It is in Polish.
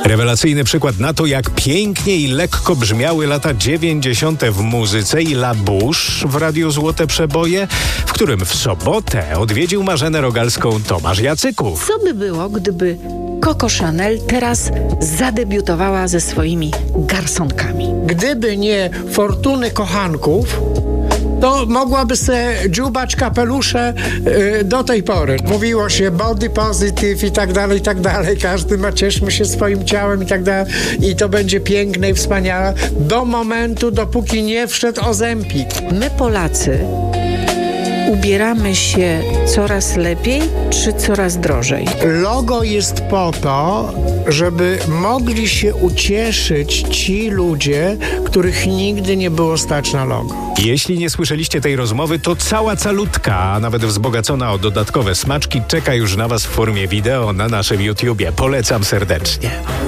Rewelacyjny przykład na to, jak pięknie i lekko brzmiały lata 90. w muzyce i La Bouche w Radiu Złote Przeboje, w którym w sobotę odwiedził Marzenę Rogalską Tomasz Jacyków. Co by było, gdyby Coco Chanel teraz zadebiutowała ze swoimi garsonkami? Gdyby nie fortuny kochanków, to mogłaby se dziubać kapelusze do tej pory. Mówiło się body positive i tak dalej, każdy ma, cieszmy się swoim ciałem i tak dalej i to będzie piękne i wspaniałe do momentu, dopóki nie wszedł Ozempik. My Polacy ubieramy się coraz lepiej czy coraz drożej? Logo jest po to, żeby mogli się ucieszyć ci ludzie, których nigdy nie było stać na logo. Jeśli nie słyszeliście tej rozmowy, to cała calutka, a nawet wzbogacona o dodatkowe smaczki, czeka już na Was w formie wideo na naszym YouTubie. Polecam serdecznie.